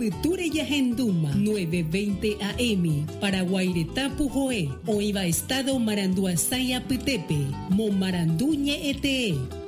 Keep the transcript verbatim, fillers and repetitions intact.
Future Yahenduma, nueve veinte A M, para Guairetapu Joe, Oiva Estado Maranduasaya Pitepe, Momaranduñe E T E.